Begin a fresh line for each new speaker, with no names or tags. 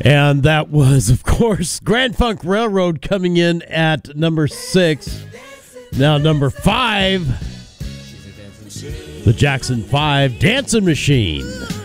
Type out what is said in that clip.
And that was, of course, Grand Funk Railroad coming in at number 6. Now number 5, the Jackson 5, Dancing Machine.